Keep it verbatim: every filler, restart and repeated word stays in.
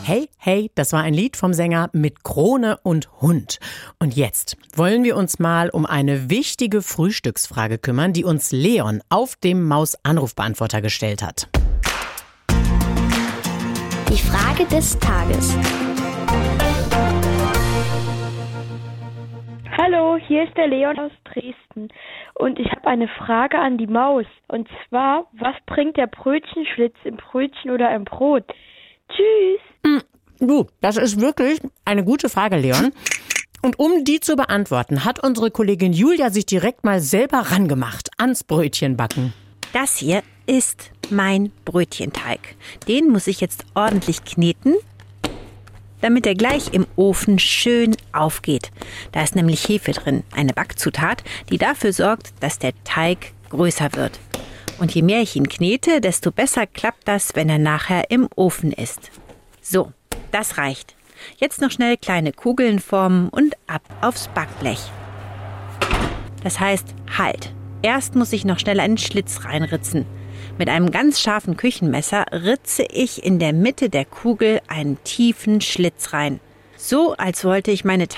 Hey, hey, das war ein Lied vom Sänger Mit Krone und Hund. Und jetzt wollen wir uns mal um eine wichtige Frühstücksfrage kümmern, die uns Leon auf dem Maus-Anrufbeantworter gestellt hat. Die Frage des Tages. Hallo, hier ist der Leon aus Dresden und ich habe eine Frage an die Maus. Und zwar, was bringt der Brötchenschlitz im Brötchen oder im Brot? Tschüss. Du, das ist wirklich eine gute Frage, Leon. Und um die zu beantworten, hat unsere Kollegin Julia sich direkt mal selber rangemacht ans Brötchenbacken. Das hier ist mein Brötchenteig. Den muss ich jetzt ordentlich kneten, damit er gleich im Ofen schön aufgeht. Da ist nämlich Hefe drin, eine Backzutat, die dafür sorgt, dass der Teig größer wird. Und je mehr ich ihn knete, desto besser klappt das, wenn er nachher im Ofen ist. So, das reicht. Jetzt noch schnell kleine Kugeln formen und ab aufs Backblech. Das heißt, halt. Erst muss ich noch schnell einen Schlitz reinritzen. Mit einem ganz scharfen Küchenmesser ritze ich in der Mitte der Kugel einen tiefen Schlitz rein. So, als wollte ich meine